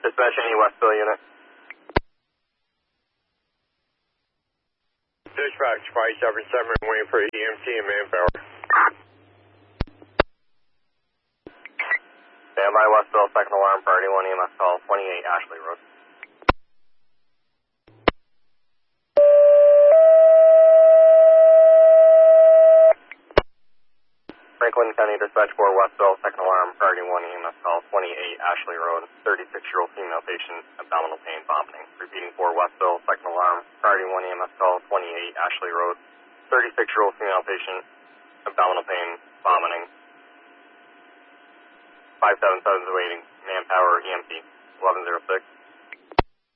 Dispatch any Westville unit. Dispatch 577 waiting for EMT and manpower. Standby Westville, second alarm, priority 1 EMS call, 28 Ashley Road. Franklin County Dispatch 4 Westville, second alarm, priority 1 EMS call, 28 Ashley Road, 36-year-old female patient, abdominal pain, vomiting. Repeating 4 Westville, second alarm, priority 1 EMS call, 28 Ashley Road, 36-year-old female patient, abdominal pain, vomiting. 577 is awaiting, manpower, EMT, 1106.